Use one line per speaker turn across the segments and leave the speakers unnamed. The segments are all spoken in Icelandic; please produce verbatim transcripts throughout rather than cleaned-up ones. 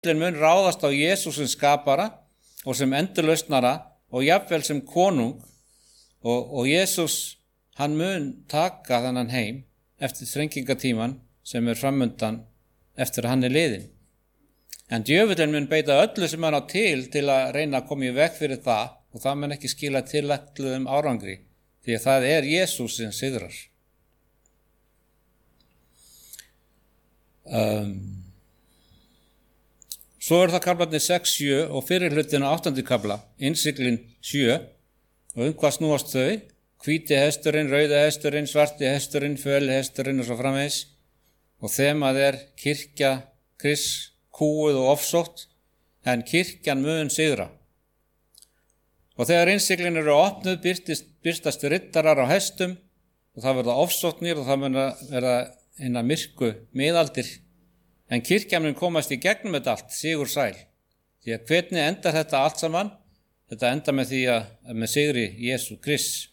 mun ráðast á Jesús sem skapara og sem endurlausnara og jafnvel sem konung og, og Jesús, hann mun taka þennan heim eftir þrengingatíman sem er framundan eftir að hann er liðinn. En djöfullinn mun beita öllu sem hann á til til að reyna að koma í veg fyrir það og það mun ekki skila tilætluðum árangri því að það er Jesús sem sigrar. Um, svo er það kaflarnir sex, sjö og fyrir hlutin á áttandi kafla, innsiglin sjö og um hvað snúast þau? Hvíti hesturinn, rauði hesturinn, svarti hesturinn, föli hesturinn og svo framvegis og þemað er kirkja, Krists, kúuð og ofsótt en kirkjan mun sigra. Og þegar innsiglin eru opnuð byrtist, byrtast rittarar á hestum og það verða ofsóknir og það mun verða hinna myrku miðaldir en kirkjan mun komast í gegnum þetta allt, sigur sæl. Því að hvernig endar þetta allt saman? Þetta endar með því að, að með sigri Jesú Krists.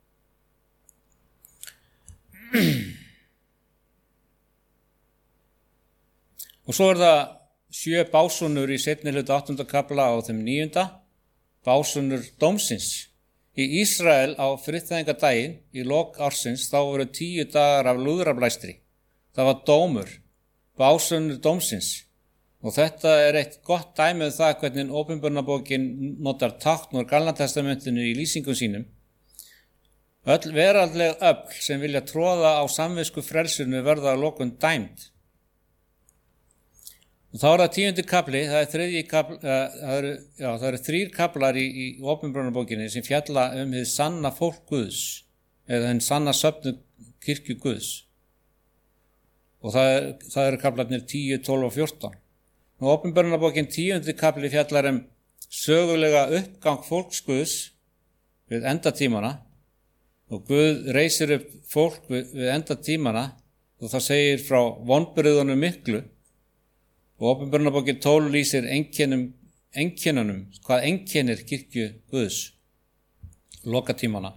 Og svo er það sjö básunur í seinni hluta áttunda kafla á þeim níunda, básunur dómsins. Í Ísrael á friðþægingadaginn í lok ársins þá voru tíu dagar af lúðrablæstri. Það var dómur, básunur dómsins. Og þetta er eitt gott dæmi um það hvernig Opinberunarbókin notar tákn úr Gamla testamentinu í lýsingum sínum. Öll veraldleg öfl sem vilja tróða á samvisku frelsinu verða að lokum dæmd. Og þá er það tíundi kafli, það er þriðji kafli, uh, það eru, já, það eru þrír kaflar í, í Opinberunarbókinni sem fjalla um hið sanna fólk Guðs, eða hinn sanna söfnu kirkju Guðs. Og það, er, það eru kaflarnir tíu, tólf og fjórtán. Og Opinberunarbókin tíundi kafli fjallar um sögulega uppgang fólks Guðs við endatímana og Guð reisir upp fólk við, við endatímana og það segir frá vonbrigðunum miklu. Og Opinberunarbókin tólf lýsir einkennum, einkennunum, hvað einkennir kirkju Guðs, lokatímana.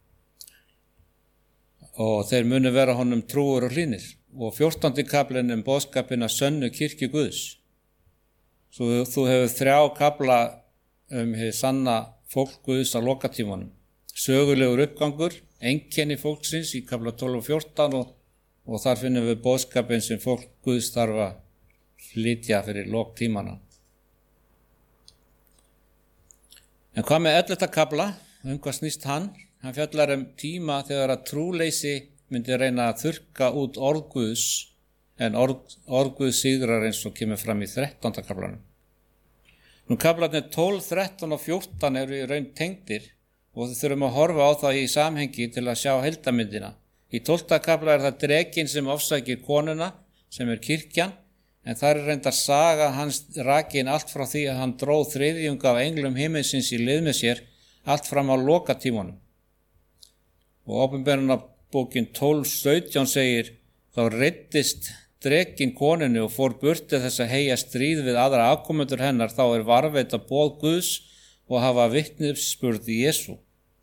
Og þeir munu vera honum trúur og hlýnir. Og fjórtándi kaflinn um boðskapinn að sönnu kirkju Guðs. Svo þú hefur þrjá kafla um hið sanna fólk Guðs á lokatímanum. Sögulegur uppgangur, einkenni fólksins í kafla tólf og fjórtán og, og þar finnum við boðskapinn sem fólk Guðs þarf að flytja fyrir loktímana. En hvað með ellefta kafla, um hvað snýst hann? Hann fjallar um tíma þegar að trúleysi myndi reyna að þurrka út orð Guðs en orð, orð Guðs sigrar eins og kemur fram í þrettánda kaflanum. Nú kaflarnir tólf, þrettán og fjórtán eru í raun tengdir og þau þurfum að horfa á það í samhengi til að sjá heildarmyndina. Í tólfta kafla er það drekinn sem ofsækir konuna, sem er kirkjan, en það er reyndar saga hans rakin allt frá því að hann dróð þriðjung af englum himinsins í lið með sér, allt fram á lokatímanum. Og Opinberunarbókin tólf, sautján segir, þá reiddist drekinn konunni og fór burti þess að heyja stríð við aðra afkomendur hennar, þá er varðveita boð Guðs og hafa vitnisburð í Jesú.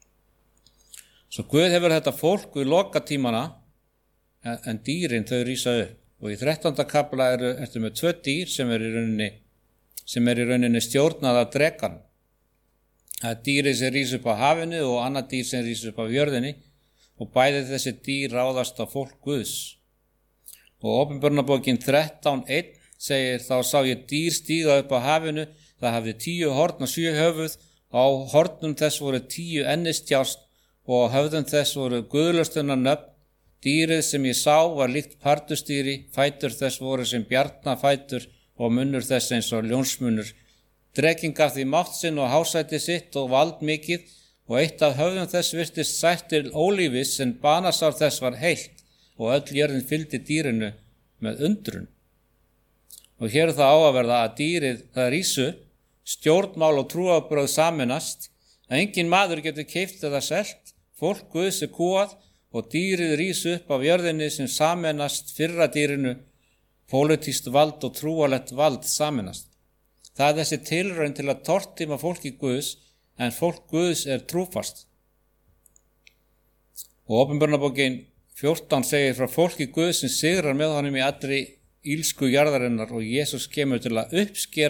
Svo Guð hefur þetta fólk við lokatímana, en dýrin þau rísa upp. Og í þrettánda kafla eru ertu með tvö dýr sem er í rauninni, sem er í rauninni stjórnað af drekann. Það er dýrið sem rís upp á hafinu og annað dýr sem rís upp á jörðinni og bæði þessi dýr ráðast á fólk Guðs. Og Opinberunarbókin þrettán, eitt segir þá sá ég dýr stíga upp á hafinu, það hafði tíu horn og sjö höfuð og á hornum þess voru tíu ennistjást og á höfðum þess voru guðlaustunnar nöfn. Dýrið sem ég sá var líkt pardustýri, fætur þess voru sem bjarnafætur og munnur þess eins og ljónsmunur. Drekinn gaf því mátt sinn og hásæti sitt og vald mikið og eitt af höfðum þess virtist sætt til ólífis en banasár þess var heilt og öll jörðin fylgdi dýrinu með undrun. Og hér er það á að verða að dýrið það rísu, stjórnmál og trúarbrögð sameinast, að engin maður getur keypt eða selt, fólk Guðs er kúað og dýrið rís upp af jörðinni sem sameinast fyrra dýrinu, pólitískt vald og trúarlegt vald sameinast. Það er þessi tilraun til að tortíma fólki Guðs, en fólk Guðs er trúfast. Og Opinberunarbókin fjórtán segir frá fólki Guðs sem sigrar með honum í allri ílsku jarðarinnar og Jesús kemur til að uppskera